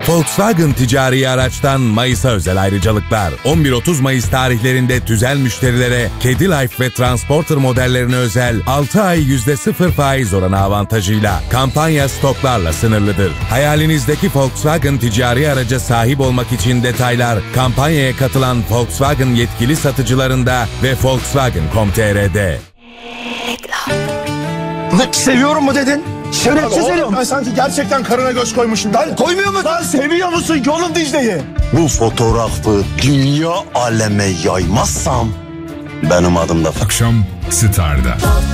Volkswagen ticari araçtan Mayıs'a özel ayrıcalıklar. 11-30 Mayıs tarihlerinde tüzel müşterilere Kedi Life ve Transporter modellerine özel 6 ay %0 faiz oranı avantajıyla. Kampanya stoklarla sınırlıdır. Hayalinizdeki Volkswagen ticari araca sahip olmak için detaylar kampanyaya katılan Volkswagen yetkili satıcılarında ve Volkswagen.com.tr'de. Seviyorum mu dedin? Şerefsiz herif. Ben sanki gerçekten karına göz koymuşum. Lan koymuyor musun? Lan seviyor musun yolun Dicle'yi? Bu fotoğrafı dünya aleme yaymazsam benim adım da... Akşam Star'da.